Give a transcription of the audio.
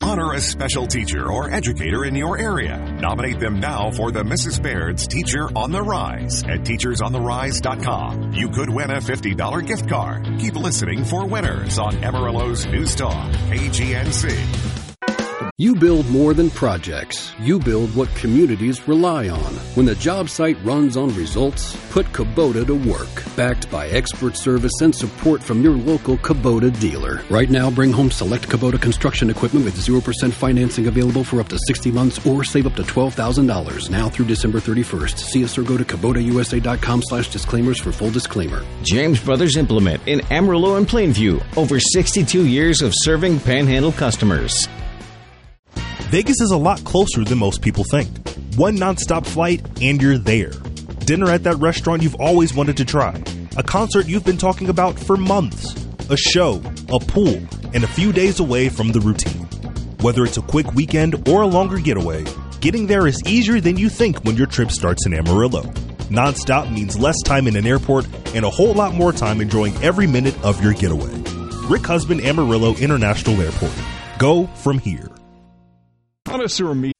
Honor a special teacher or educator in your area. Nominate them now for the Mrs. Baird's Teacher on the Rise at teachersontherise.com. You could win a $50 gift card. Keep listening for winners on Amarillo's News Talk, KGNC. You build more than projects. You build what communities rely on. When the job site runs on results, put Kubota to work. Backed by expert service and support from your local Kubota dealer. Right now, bring home select Kubota construction equipment with 0% financing available for up to 60 months or save up to $12,000 now through December 31st. See us or go to KubotaUSA.com/disclaimers for full disclaimer. James Brothers Implement in Amarillo and Plainview. Over 62 years of serving Panhandle customers. Vegas is a lot closer than most people think. One nonstop flight and you're there. Dinner at that restaurant you've always wanted to try. A concert you've been talking about for months. A show, a pool, and a few days away from the routine. Whether it's a quick weekend or a longer getaway, getting there is easier than you think when your trip starts in Amarillo. Nonstop means less time in an airport and a whole lot more time enjoying every minute of your getaway. Rick Husband, Amarillo International Airport. Go from here. Connoisseur